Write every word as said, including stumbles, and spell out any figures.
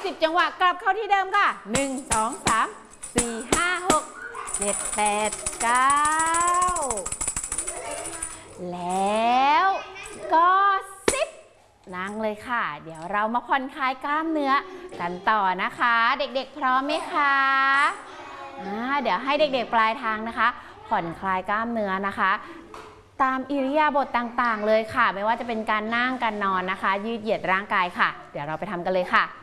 สิบจังหวะกลับเข้าที่เดิมค่ะหนึ่ง สอง สาม สี่ ห้า หก เจ็ด แปด เก้าแล้วก็สิบนั่งเลยค่ะเดี๋ยวเรามาผ่อนคลายกล้ามเนื้อกันต่อนะคะเด็กๆพร้อมไหมคะเดี๋ยวให้เด็กๆปลายทางนะคะผ่อนคลายกล้ามเนื้อนะคะตามอิริยาบถต่างๆเลยค่ะไม่ว่าจะเป็นการนั่งการนอนนะคะยืดเหยียดร่างกายค่ะเดี๋ยวเราไปทำกันเลยค่ะ